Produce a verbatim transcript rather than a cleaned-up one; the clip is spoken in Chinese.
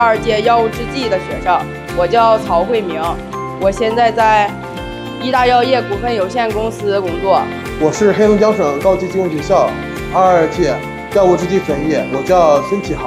二届药物制剂的学生，我叫曹慧明，我现在在医大药业股份有限公司工作。 我是黑龙江省高级技工学校二届药物制剂专业，我叫孙启航。